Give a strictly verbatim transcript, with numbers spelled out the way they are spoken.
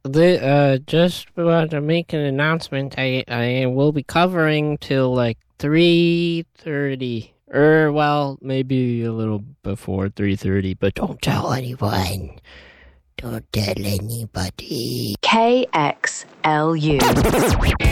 The, uh, just want to make an announcement. I, I will be covering till like three thirty. Or, well, maybe a little before three thirty, but don't tell anyone. Don't tell anybody. K X L U.